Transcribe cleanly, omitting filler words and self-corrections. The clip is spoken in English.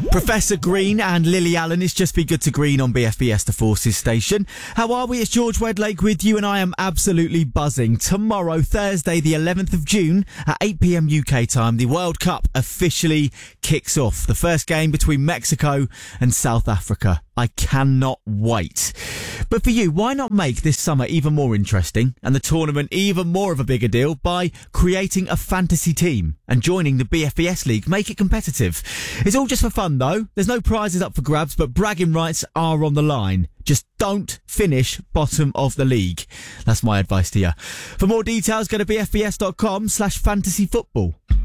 Professor Green and Lily Allen, it's Just Be Good to Green on BFBS The Forces station. How are we? It's George Wedlake with you, and I am absolutely buzzing. Tomorrow, Thursday, the 11th of June, at 8 p.m. UK time, the World Cup officially kicks off. The first game between Mexico and South Africa. I cannot wait. But for you, why not make this summer even more interesting and the tournament even more of a bigger deal by creating a fantasy team and joining the BFBS League? Make it competitive. It's all just for fun though. There's no prizes up for grabs, but bragging rights are on the line. Just don't finish bottom of the league. That's my advice to you. For more details, go to bfbs.com/fantasyfootball.